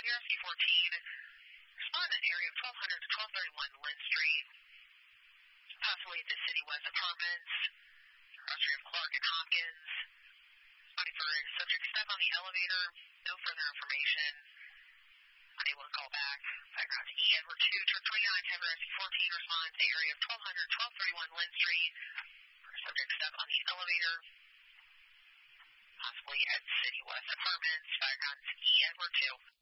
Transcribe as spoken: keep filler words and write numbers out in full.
W R C fourteen, respond in area of twelve hundred to twelve thirty-one Lynn Street, possibly at the City West Apartments, across the street of Clark and Hopkins. Responding for subject step on the elevator, no further information. Unable to call back. Background to E Edward two, truck twenty-nine, W R C fourteen, response area of twelve hundred, twelve thirty-one Lynn Street, for subject step on the elevator, possibly at City West Apartments. Background to E Edward two.